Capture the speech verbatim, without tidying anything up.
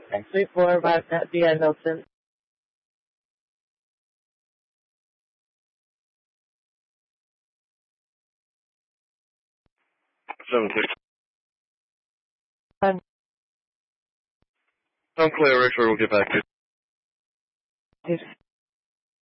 X three four five D I Milton. Seven six. I'm Unclear, Richard. We'll get back to you.